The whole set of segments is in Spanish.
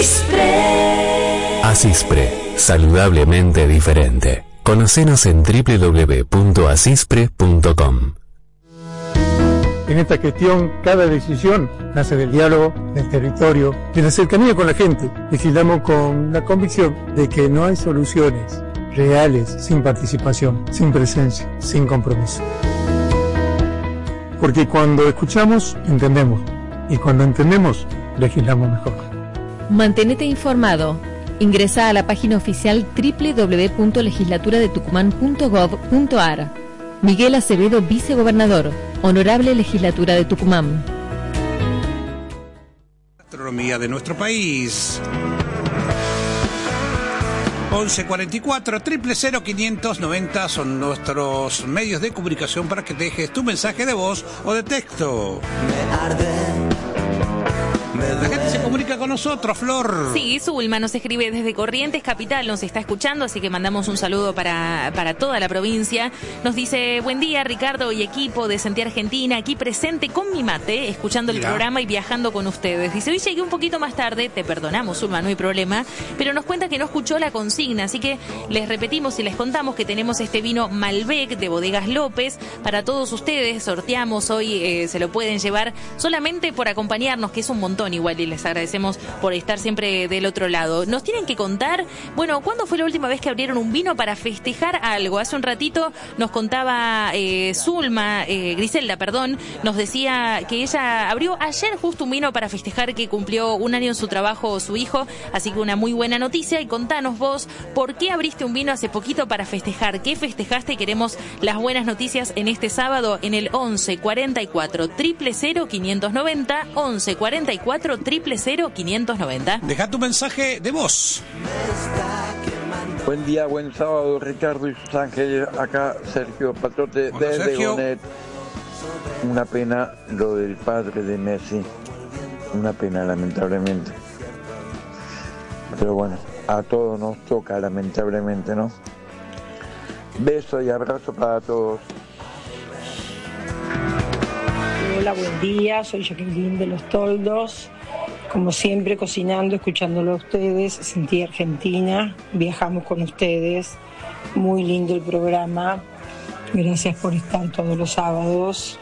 Asispre, saludablemente diferente. Conocenos en www.asispre.com. En esta gestión, cada decisión nace del diálogo, del territorio, de la cercanía con la gente. Legislamos con la convicción de que no hay soluciones reales sin participación, sin presencia, sin compromiso. Porque cuando escuchamos, entendemos. Y cuando entendemos, legislamos mejor. Mantenete informado. Ingresa a la página oficial www.legislaturadetucumán.gov.ar. Miguel Acevedo, vicegobernador. Honorable Legislatura de Tucumán. Gastronomía de nuestro país. 1144 000 590 son nuestros medios de comunicación para que dejes tu mensaje de voz o de texto. La gente se comunica con nosotros, Flor. Sí, Zulma nos escribe desde Corrientes Capital, nos está escuchando, así que mandamos un saludo para toda la provincia. Nos dice, buen día Ricardo y equipo de Sentí Argentina, aquí presente con mi mate, escuchando el programa y viajando con ustedes. Dice, hoy llegué un poquito más tarde, te perdonamos Zulma, no hay problema, pero nos cuenta que no escuchó la consigna, así que les repetimos y les contamos que tenemos este vino Malbec de Bodegas López para todos ustedes, sorteamos hoy, se lo pueden llevar solamente por acompañarnos, que es un montón igual, y les agradecemos por estar siempre del otro lado. Nos tienen que contar, bueno, ¿cuándo fue la última vez que abrieron un vino para festejar algo? Hace un ratito nos contaba Griselda, nos decía que ella abrió ayer justo un vino para festejar que cumplió un año en su trabajo su hijo, así que una muy buena noticia. Y contanos vos, ¿por qué abriste un vino hace poquito para festejar? ¿Qué festejaste? Queremos las buenas noticias en este sábado en el 11 44 000 590, 11 44 000 590. Deja tu mensaje de voz. Buen día, buen sábado, Ricardo y sus ángeles. Acá Sergio Patrote. Hola, desde Sergio. Gonet. Una pena lo del padre de Messi. Una pena, lamentablemente. Pero bueno, a todos nos toca, lamentablemente, ¿no? Beso y abrazo para todos. Hola, buen día, soy Jacqueline de Los Toldos. Como siempre, cocinando, escuchándolo a ustedes, Sentí Argentina, viajamos con ustedes, muy lindo el programa, gracias por estar todos los sábados.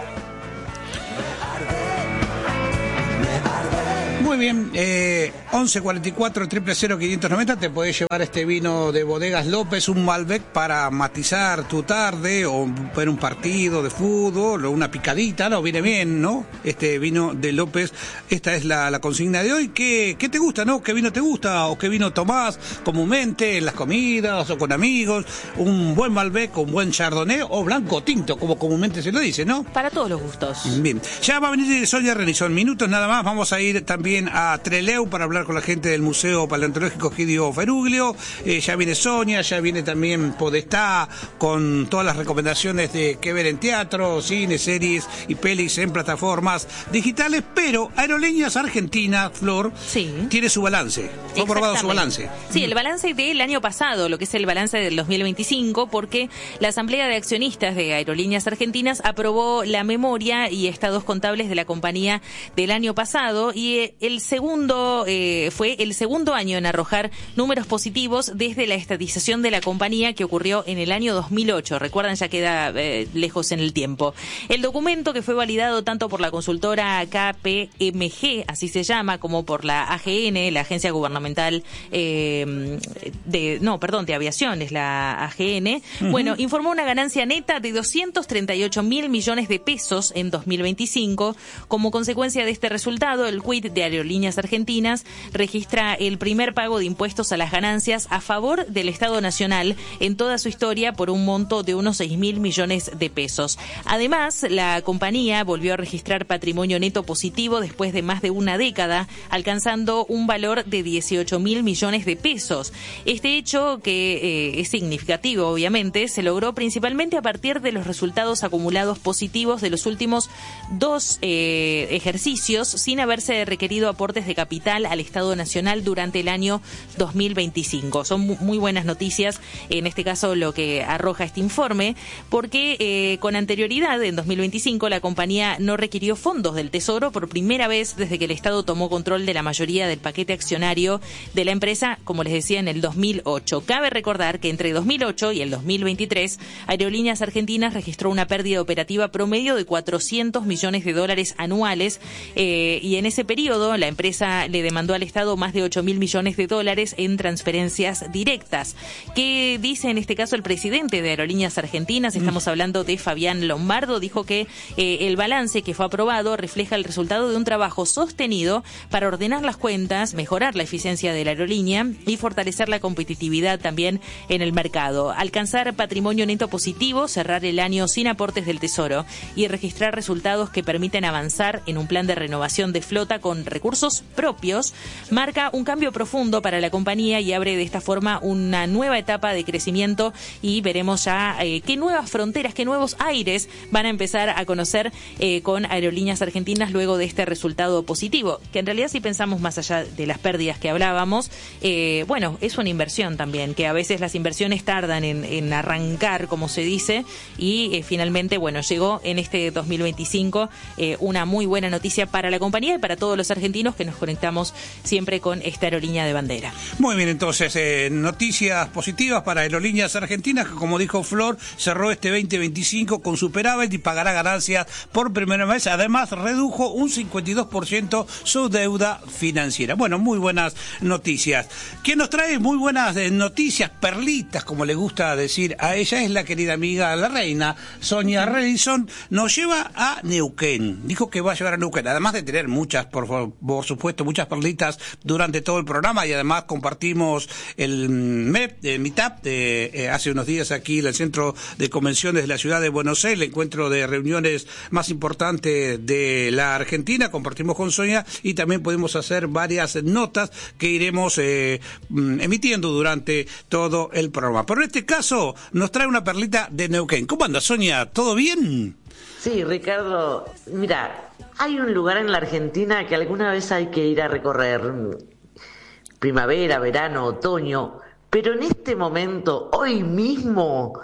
Muy bien, 11 44 000 590, te podés llevar este vino de Bodegas López, un Malbec para matizar tu tarde o ver un partido de fútbol o una picadita, ¿no? Viene bien, ¿no? Este vino de López, esta es la consigna de hoy. ¿Qué te gusta, no? ¿Qué vino te gusta o qué vino tomás comúnmente en las comidas o con amigos? Un buen Malbec, un buen Chardonnay o blanco tinto, como comúnmente se lo dice, ¿no? Para todos los gustos. Bien, ya va a venir Sonia Renison, minutos nada más, vamos a ir también a Trelew para hablar con la gente del Museo Paleontológico Egidio Feruglio. Ya viene Sonia, ya viene también Podestá con todas las recomendaciones de qué ver en teatro, cine, series y pelis en plataformas digitales, pero Aerolíneas Argentina, Flor, tiene su balance. Fue aprobado su balance. Sí, el balance del año pasado, lo que es el balance del 2025, porque la Asamblea de Accionistas de Aerolíneas Argentinas aprobó la memoria y estados contables de la compañía del año pasado y el segundo fue el segundo año en arrojar números positivos desde la estatización de la compañía que ocurrió en el año 2008. Recuerdan, ya queda lejos en el tiempo. El documento, que fue validado tanto por la consultora KPMG, así se llama, como por la AGN, la Agencia Gubernamental de Aviación, es la AGN, bueno, informó una ganancia neta de 238 mil millones de pesos en 2025. Como consecuencia de este resultado, el quid de Aerolíneas Argentinas registra el primer pago de impuestos a las ganancias a favor del Estado Nacional en toda su historia por un monto de unos 6 mil millones de pesos. Además, la compañía volvió a registrar patrimonio neto positivo después de más de una década, alcanzando un valor de 18 mil millones de pesos. Este hecho, que es significativo obviamente, se logró principalmente a partir de los resultados acumulados positivos de los últimos dos ejercicios, sin haberse requerido aportes de capital al Estado Nacional durante el año 2025. Son muy buenas noticias, en este caso lo que arroja este informe, porque con anterioridad, en 2025, la compañía no requirió fondos del Tesoro por primera vez desde que el Estado tomó control de la mayoría del paquete accionario de la empresa, como les decía, en el 2008. Cabe recordar que entre 2008 y el 2023, Aerolíneas Argentinas registró una pérdida operativa promedio de $400 millones anuales, y en ese periodo la empresa le demandó al Estado más de $8.000 millones en transferencias directas. ¿Qué dice en este caso el presidente de Aerolíneas Argentinas? Estamos hablando de Fabián Lombardo. Dijo que el balance que fue aprobado refleja el resultado de un trabajo sostenido para ordenar las cuentas, mejorar la eficiencia de la aerolínea y fortalecer la competitividad también en el mercado. Alcanzar patrimonio neto positivo, cerrar el año sin aportes del Tesoro y registrar resultados que permiten avanzar en un plan de renovación de flota con recursos propios, marca un cambio profundo para la compañía y abre de esta forma una nueva etapa de crecimiento, y veremos ya qué nuevas fronteras, qué nuevos aires van a empezar a conocer con Aerolíneas Argentinas luego de este resultado positivo, que en realidad, si pensamos más allá de las pérdidas que hablábamos, bueno, es una inversión también, que a veces las inversiones tardan en arrancar, como se dice, y finalmente, bueno, llegó en este 2025 una muy buena noticia para la compañía y para todos los argentinos que nos conectamos siempre con esta aerolínea de bandera. Muy bien, entonces, noticias positivas para Aerolíneas Argentinas, que como dijo Flor, cerró este 2025 con superávit y pagará ganancias por primera vez. Además, redujo un 52% su deuda financiera. Bueno, muy buenas noticias. Quien nos trae muy buenas noticias, perlitas, como le gusta decir a ella, es la querida amiga, la reina, Sonia Redison. Nos lleva a Neuquén. Dijo que va a llevar a Neuquén, además de tener muchas, por supuesto, muchas perlitas durante todo el programa, y además compartimos el Meetup hace unos días aquí en el Centro de Convenciones de la Ciudad de Buenos Aires, el encuentro de reuniones más importante de la Argentina. Compartimos con Sonia y también podemos hacer varias notas que iremos emitiendo durante todo el programa. Pero en este caso nos trae una perlita de Neuquén. ¿Cómo anda, Sonia? ¿Todo bien? Sí, Ricardo, mira, hay un lugar en la Argentina que alguna vez hay que ir a recorrer, primavera, verano, otoño, pero en este momento, hoy mismo,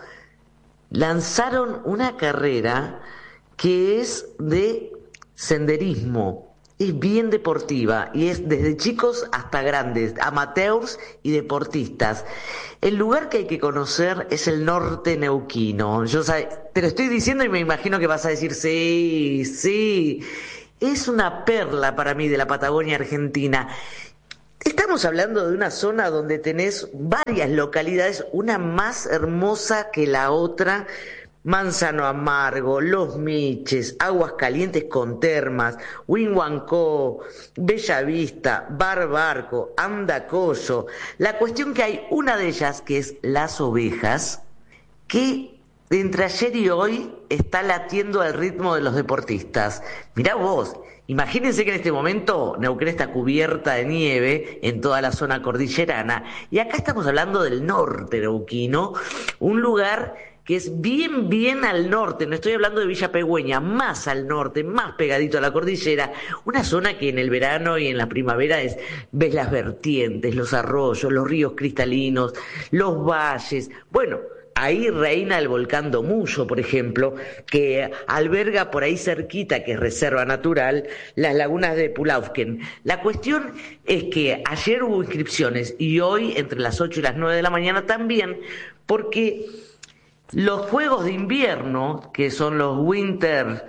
lanzaron una carrera que es de senderismo. Es bien deportiva y es desde chicos hasta grandes, amateurs y deportistas. El lugar que hay que conocer es el norte neuquino. Te lo estoy diciendo y me imagino que vas a decir sí, sí. Es una perla para mí de la Patagonia Argentina. Estamos hablando de una zona donde tenés varias localidades, una más hermosa que la otra. Manzano Amargo, Los Miches, Aguas Calientes con termas, Huinhuancó, Bella Vista, Barbarco, Andacollo. La cuestión que hay una de ellas, que es Las Ovejas, que entre ayer y hoy está latiendo al ritmo de los deportistas. Mirá vos, imagínense que en este momento Neuquén está cubierta de nieve en toda la zona cordillerana, y acá estamos hablando del norte neuquino, un lugar que es bien al norte. No estoy hablando de Villa Pegüeña, más al norte, más pegadito a la cordillera, una zona que en el verano y en la primavera ves las vertientes, los arroyos, los ríos cristalinos, los valles. Bueno, ahí reina el volcán Domuyo, por ejemplo, que alberga por ahí cerquita, que es reserva natural, las lagunas de Pulaufken. La cuestión es que ayer hubo inscripciones y hoy entre las 8 y las 9 de la mañana también, porque los Juegos de Invierno, que son los Winter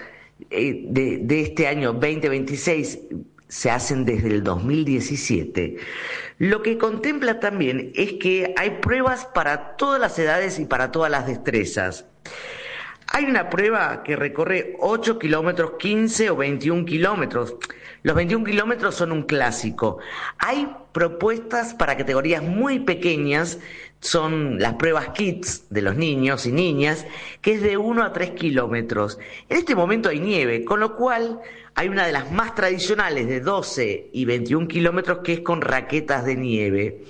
de este año 2026, se hacen desde el 2017. Lo que contempla también es que hay pruebas para todas las edades y para todas las destrezas. Hay una prueba que recorre 8 kilómetros, 15 o 21 kilómetros. Los 21 kilómetros son un clásico. Hay propuestas para categorías muy pequeñas, son las pruebas kids de los niños y niñas, que es de 1 a 3 kilómetros. En este momento hay nieve, con lo cual hay una de las más tradicionales de 12 y 21 kilómetros que es con raquetas de nieve.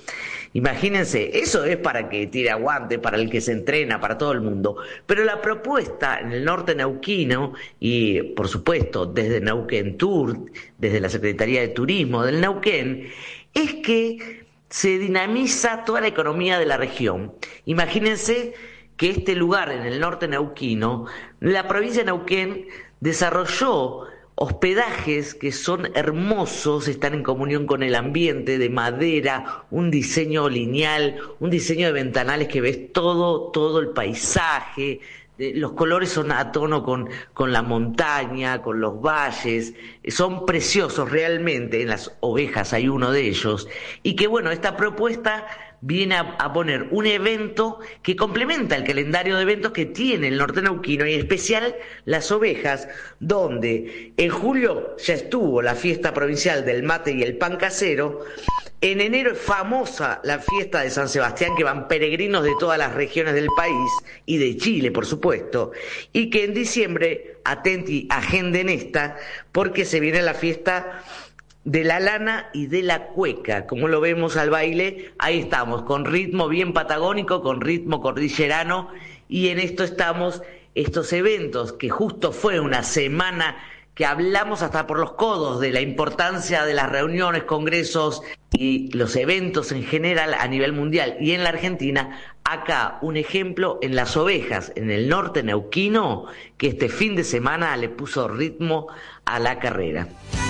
Imagínense, eso es para que tire aguante, para el que se entrena, para todo el mundo. Pero la propuesta en el norte neuquino, y por supuesto desde Neuquén Tour, desde la Secretaría de Turismo del Neuquén, es que se dinamiza toda la economía de la región. Imagínense que este lugar en el norte neuquino, la provincia de Neuquén desarrolló hospedajes que son hermosos, están en comunión con el ambiente, de madera, un diseño lineal, un diseño de ventanales que ves todo el paisaje, los colores son a tono con la montaña, con los valles, son preciosos realmente. En las ovejas hay uno de ellos, y que bueno, esta propuesta viene a poner un evento que complementa el calendario de eventos que tiene el norte neuquino, y en especial las ovejas, donde en julio ya estuvo la fiesta provincial del mate y el pan casero. En enero es famosa la fiesta de San Sebastián, que van peregrinos de todas las regiones del país y de Chile, por supuesto, y que en diciembre, atenti, agenden esta, porque se viene la fiesta de la lana y de la cueca. Como lo vemos al baile, ahí estamos, con ritmo bien patagónico, con ritmo cordillerano, y en esto estamos, estos eventos, que justo fue una semana que hablamos hasta por los codos de la importancia de las reuniones, congresos y los eventos en general a nivel mundial y en la Argentina. Acá un ejemplo en las ovejas, en el norte neuquino, que este fin de semana le puso ritmo a la carrera.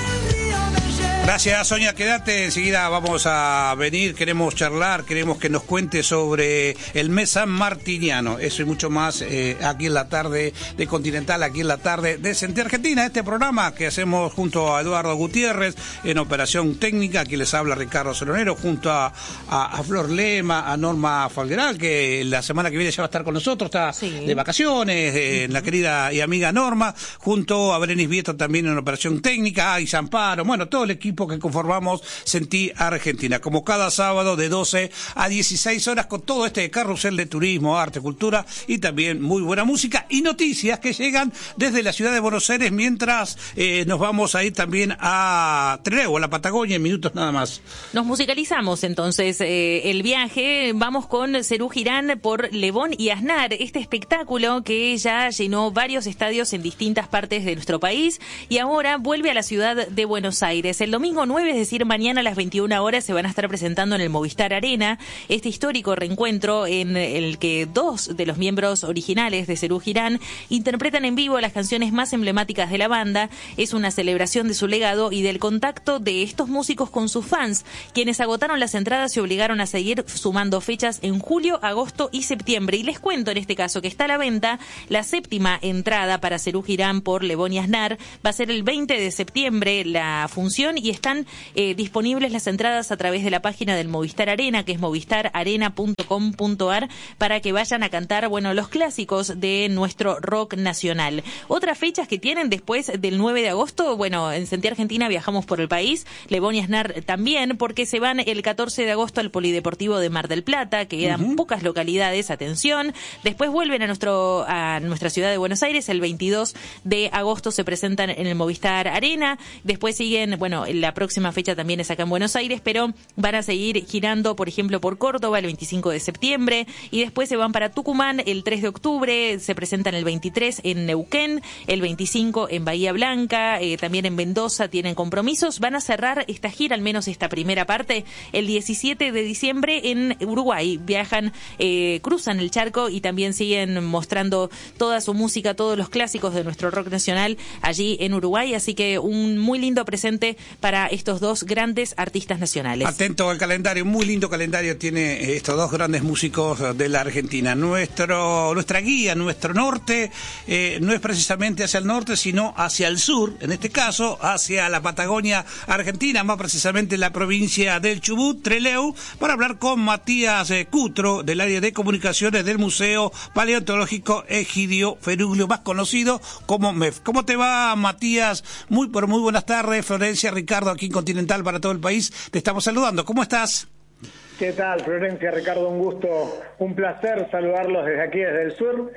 Gracias, Sonia, quédate, enseguida vamos a venir, queremos charlar, queremos que nos cuente sobre el mes sanmartiniano, eso y mucho más aquí en la tarde de Continental, aquí en la tarde de Sentir Argentina, este programa que hacemos junto a Eduardo Gutiérrez en operación técnica. Aquí les habla Ricardo Solonero, junto a Flor Lema, a Norma Falgueral, que la semana que viene ya va a estar con nosotros, está de vacaciones, la querida y amiga Norma, junto a Brenis Vieto también en operación técnica, a Isamparo, bueno, todo el equipo que conformamos Sentí Argentina, como cada sábado de 12 a 16 horas, con todo este carrusel de turismo, arte, cultura y también muy buena música y noticias que llegan desde la ciudad de Buenos Aires, mientras nos vamos a ir también a Trelew, a la Patagonia, en minutos nada más. Nos musicalizamos entonces el viaje, vamos con Serú Girán por Lebón y Aznar, este espectáculo que ya llenó varios estadios en distintas partes de nuestro país y ahora vuelve a la ciudad de Buenos Aires. El domingo 9, es decir, mañana a las 21 horas, se van a estar presentando en el Movistar Arena este histórico reencuentro en el que dos de los miembros originales de Serú Girán interpretan en vivo las canciones más emblemáticas de la banda. Es una celebración de su legado y del contacto de estos músicos con sus fans, quienes agotaron las entradas y obligaron a seguir sumando fechas en julio, agosto y septiembre. Y les cuento en este caso que está a la venta la séptima entrada para Serú Girán por Lebón y Aznar. Va a ser el 20 de septiembre la función y están disponibles las entradas a través de la página del Movistar Arena, que es movistararena.com.ar, para que vayan a cantar, bueno, los clásicos de nuestro rock nacional. Otras fechas que tienen después del 9 de agosto, bueno, en Sentir Argentina viajamos por el país, Lebón y Aznar también, porque se van el 14 de agosto al Polideportivo de Mar del Plata, que quedan pocas localidades, atención. Después vuelven a nuestra ciudad de Buenos Aires, el 22 de agosto se presentan en el Movistar Arena. Después siguen, bueno, la próxima fecha también es acá en Buenos Aires, pero van a seguir girando, por ejemplo, por Córdoba el 25 de septiembre y después se van para Tucumán el 3 de octubre, se presentan el 23 en Neuquén, el 25 en Bahía Blanca, también en Mendoza tienen compromisos. Van a cerrar esta gira, al menos esta primera parte, el 17 de diciembre en Uruguay. Viajan, cruzan el charco y también siguen mostrando toda su música, todos los clásicos de nuestro rock nacional allí en Uruguay, así que un muy lindo presente para estos dos grandes artistas nacionales. Atento al calendario, muy lindo calendario tiene estos dos grandes músicos de la Argentina. Nuestra guía, nuestro norte, no es precisamente hacia el norte, sino hacia el sur, en este caso, hacia la Patagonia Argentina, más precisamente la provincia del Chubut, Trelew, para hablar con Matías Cutro, del área de comunicaciones del Museo Paleontológico Egidio Feruglio, más conocido como MEF. ¿Cómo te va, Matías? Muy buenas tardes, Florencia, Ricardo, aquí en Continental para todo el país. Te estamos saludando. ¿Cómo estás? ¿Qué tal, Florencia, Ricardo? Un gusto, un placer saludarlos desde aquí, desde el sur.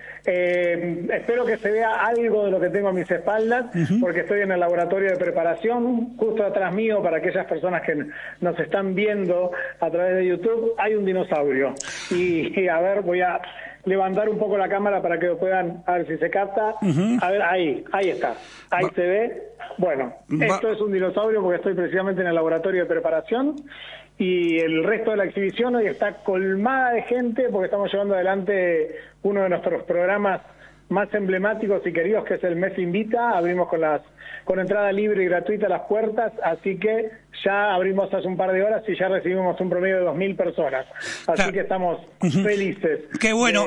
Espero que se vea algo de lo que tengo a mis espaldas, porque estoy en el laboratorio de preparación. Justo atrás mío, para aquellas personas que nos están viendo a través de YouTube, hay un dinosaurio. Y a ver, voy a levantar un poco la cámara para que lo puedan, a ver si se capta. A ver, ahí está. Ahí se ve. Bueno, esto es un dinosaurio porque estoy precisamente en el laboratorio de preparación. Y el resto de la exhibición hoy está colmada de gente porque estamos llevando adelante uno de nuestros programas más emblemáticos y queridos, que es el MEF Invita. Abrimos con entrada libre y gratuita las puertas, así que ya abrimos hace un par de horas y ya recibimos un promedio de 2.000 personas. Así que estamos felices. Qué bueno.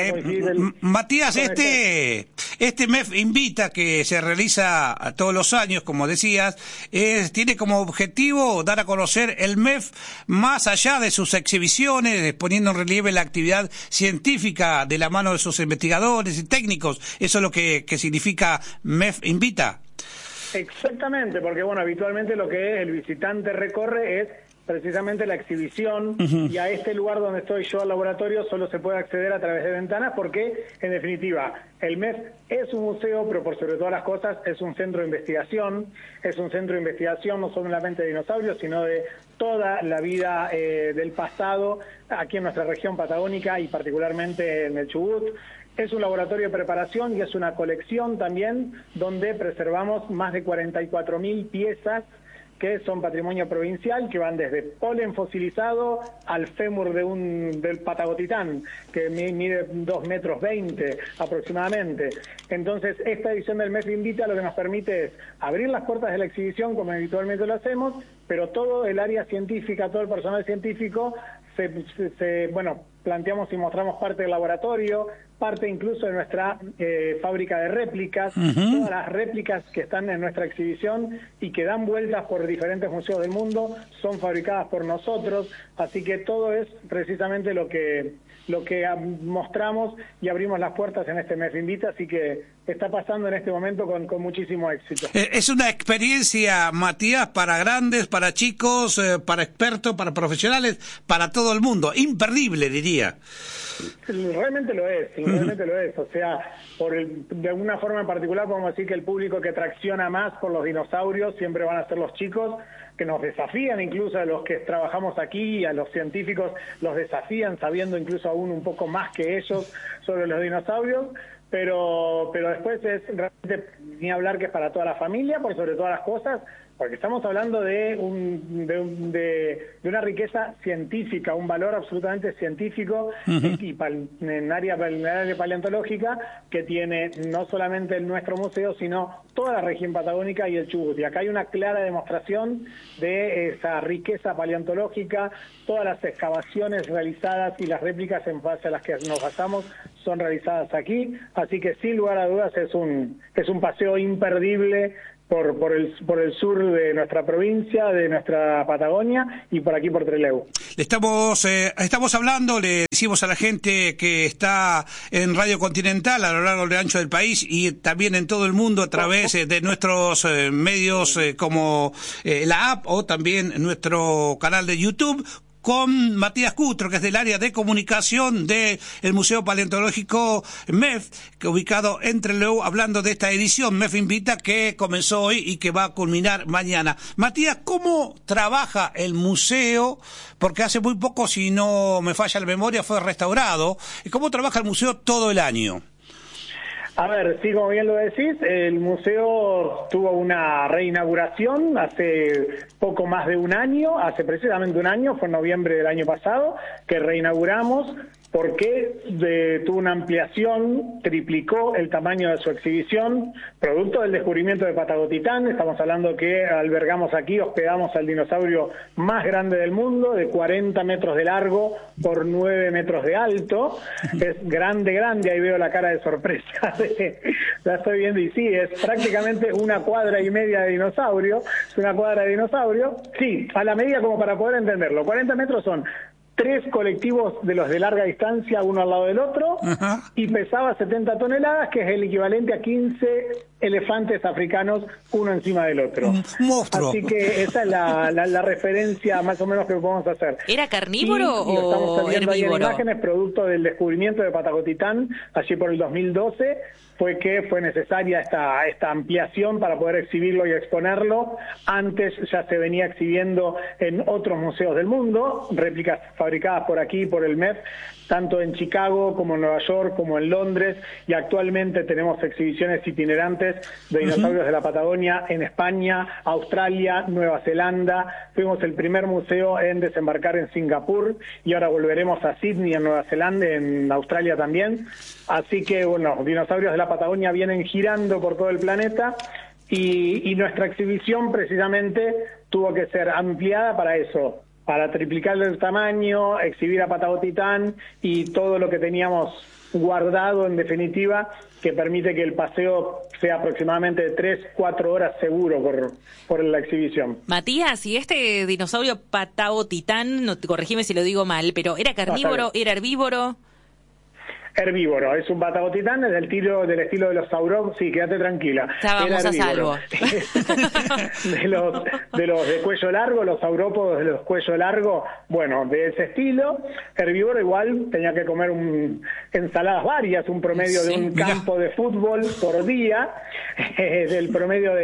Matías, este MEF Invita, que se realiza todos los años, como decías, tiene como objetivo dar a conocer el MEF más allá de sus exhibiciones, poniendo en relieve la actividad científica de la mano de sus investigadores y técnicos. Eso es lo que significa MEF Invita. Exactamente, porque bueno, habitualmente lo que el visitante recorre es precisamente la exhibición, y a este lugar donde estoy yo, al laboratorio, solo se puede acceder a través de ventanas, porque en definitiva el MEF es un museo, pero por sobre todas las cosas es un centro de investigación. Es un centro de investigación no solamente de dinosaurios, sino de toda la vida del pasado aquí en nuestra región patagónica y particularmente en el Chubut. Es un laboratorio de preparación y es una colección también donde preservamos más de 44.000 piezas que son patrimonio provincial, que van desde polen fosilizado al fémur del patagotitán, que mide 2,20 metros aproximadamente. Entonces, esta edición del MEF Invita lo que nos permite es abrir las puertas de la exhibición, como habitualmente lo hacemos, pero todo el área científica, todo el personal científico, planteamos y mostramos parte del laboratorio, parte incluso de nuestra fábrica de réplicas, todas las réplicas que están en nuestra exhibición y que dan vueltas por diferentes museos del mundo son fabricadas por nosotros, así que todo es precisamente lo que mostramos y abrimos las puertas en este MEF Invita, así que está pasando en este momento con muchísimo éxito. Es una experiencia, Matías, para grandes, para chicos, para expertos, para profesionales, para todo el mundo. Imperdible, diría. Realmente lo es, o sea, de alguna forma en particular podemos decir que el público que tracciona más por los dinosaurios siempre van a ser los chicos, que nos desafían incluso a los que trabajamos aquí, a los científicos los desafían sabiendo incluso aún un poco más que ellos sobre los dinosaurios, pero después es realmente ni hablar que es para toda la familia, por sobre todas las cosas, porque estamos hablando de una riqueza científica, un valor absolutamente científico y en área paleontológica que tiene no solamente nuestro museo, sino toda la región patagónica y el Chubut. Y acá hay una clara demostración de esa riqueza paleontológica. Todas las excavaciones realizadas y las réplicas en base a las que nos basamos son realizadas aquí, así que sin lugar a dudas es un paseo imperdible por el sur de nuestra provincia, de nuestra Patagonia y por aquí por Trelew. Estamos hablando, le decimos a la gente que está en Radio Continental a lo largo y ancho del país y también en todo el mundo a través de nuestros medios como la app o también nuestro canal de YouTube, con Matías Cutro, que es del área de comunicación del Museo Paleontológico MEF, que ubicado en Trelew, hablando de esta edición MEF Invita que comenzó hoy y que va a culminar mañana. Matías, ¿cómo trabaja el museo? Porque hace muy poco, si no me falla la memoria, fue restaurado. ¿Cómo trabaja el museo todo el año? A ver, sí, como bien lo decís, el museo tuvo una reinauguración hace poco más de un año, hace precisamente un año, fue en noviembre del año pasado, que reinauguramos porque tuvo una ampliación, triplicó el tamaño de su exhibición, producto del descubrimiento de Patagotitán. Estamos hablando que albergamos aquí, hospedamos al dinosaurio más grande del mundo, de 40 metros de largo por 9 metros de alto. Es grande, ahí veo la cara de sorpresa, la estoy viendo y sí, es prácticamente 1,5 cuadras de dinosaurio, es una cuadra de dinosaurio, sí, a la medida como para poder entenderlo. 40 metros son 3 colectivos de los de larga distancia, uno al lado del otro, y pesaba 70 toneladas, que es el equivalente a 15 elefantes africanos, uno encima del otro. Un monstruo. Así que esa es la referencia más o menos que podemos hacer. ¿Era carnívoro y estamos o viendo ahí en herbívoro? imágenes, producto del descubrimiento de Patagotitán, allí por el 2012, fue necesaria esta ampliación para poder exhibirlo y exponerlo. Antes ya se venía exhibiendo en otros museos del mundo, réplicas fabricadas por aquí, por el MEF, tanto en Chicago como en Nueva York, como en Londres, y actualmente tenemos exhibiciones itinerantes de dinosaurios de la Patagonia en España, Australia, Nueva Zelanda. Fuimos el primer museo en desembarcar en Singapur y ahora volveremos a Sydney, en Nueva Zelanda, en Australia también. Así que, bueno, dinosaurios de la Patagonia vienen girando por todo el planeta y nuestra exhibición precisamente tuvo que ser ampliada para eso, para triplicarle el tamaño, exhibir a Patagotitán y todo lo que teníamos guardado, en definitiva, que permite que el paseo sea aproximadamente de 3-4 horas seguro por la exhibición. Matías, y este dinosaurio Patagotitán, no, corregime si lo digo mal, pero ¿era carnívoro, era herbívoro? Herbívoro, es un Patagotitán, es del estilo de los saurópodos. Sí, quédate tranquila. Estábamos a salvo. de los de cuello largo, los saurópodos de los cuello largo, bueno, de ese estilo. Herbívoro igual tenía que comer ensaladas varias, un promedio de un campo de fútbol por día, del promedio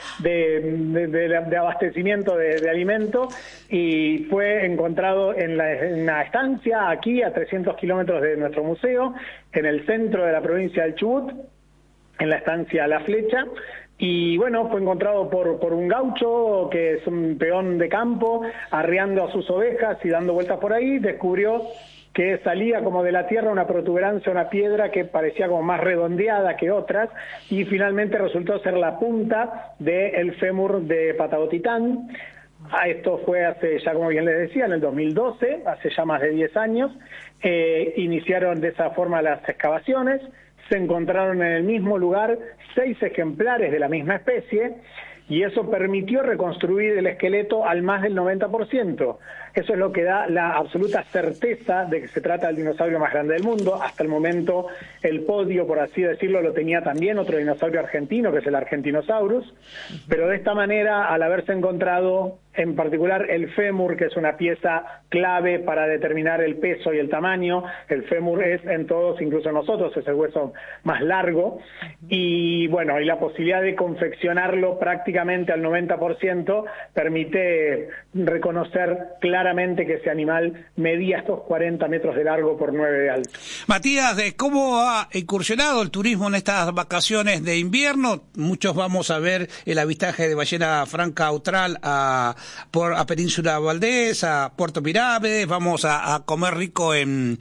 de abastecimiento de alimento, y fue encontrado en la estancia aquí a 300 kilómetros de nuestro museo, en el centro de la provincia del Chubut, en la estancia La Flecha, y bueno, fue encontrado por un gaucho que es un peón de campo, arreando a sus ovejas y dando vueltas por ahí. Descubrió que salía como de la tierra una protuberancia, una piedra que parecía como más redondeada que otras, y finalmente resultó ser la punta del fémur de Patagotitán. Esto fue hace ya, como bien les decía, en el 2012, hace ya más de 10 años. Iniciaron de esa forma las excavaciones, se encontraron en el mismo lugar 6 ejemplares de la misma especie, y eso permitió reconstruir el esqueleto al más del 90%. Eso es lo que da la absoluta certeza de que se trata del dinosaurio más grande del mundo. Hasta el momento el podio, por así decirlo, lo tenía también otro dinosaurio argentino, que es el Argentinosaurus, pero de esta manera, al haberse encontrado en particular el fémur, que es una pieza clave para determinar el peso y el tamaño, el fémur es en todos, incluso nosotros, es el hueso más largo, y bueno, y la posibilidad de confeccionarlo prácticamente al 90% permite reconocer claramente que ese animal medía estos 40 metros de largo por 9 de alto. Matías, ¿cómo ha incursionado el turismo en estas vacaciones de invierno? Muchos vamos a ver el avistaje de ballena franca austral a Península Valdés, a Puerto Pirámides, vamos a comer rico en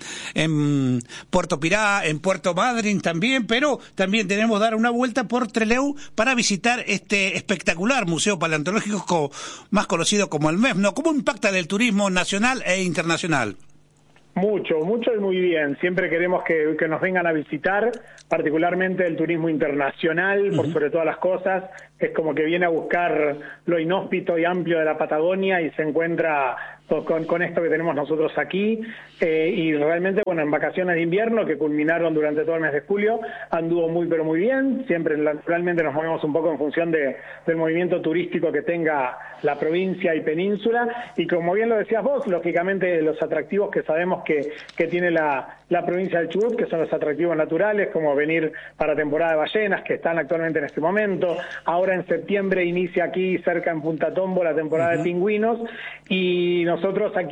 Puerto Madryn también, pero también tenemos que dar una vuelta por Trelew para visitar este espectacular museo paleontológico más conocido como el MEF, ¿no? ¿Cómo impacta el turismo nacional e internacional? Mucho y muy bien. Siempre queremos que nos vengan a visitar, particularmente el turismo internacional, por sobre todas las cosas. Es como que viene a buscar lo inhóspito y amplio de la Patagonia y se encuentra con esto que tenemos nosotros aquí, y realmente, bueno, en vacaciones de invierno que culminaron durante todo el mes de julio, anduvo muy pero muy bien. Siempre naturalmente nos movemos un poco en función del movimiento turístico que tenga la provincia y península, y como bien lo decías vos, lógicamente los atractivos que sabemos que tiene la provincia del Chubut, que son los atractivos naturales, como venir para temporada de ballenas, que están actualmente en este momento. Ahora en septiembre inicia aquí cerca en Punta Tombo la temporada de pingüinos, y nosotros aquí